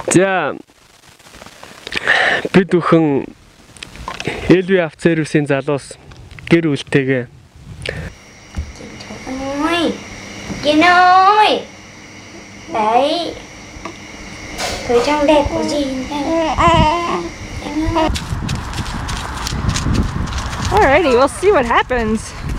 За бид бүхэн Элви Авцерусийн залуус гэр бүлтэйгээ Ôi, Kiên ơi. Đấy. Thời trang đẹp có gì em ơi. Alrighty, we'll see what happens.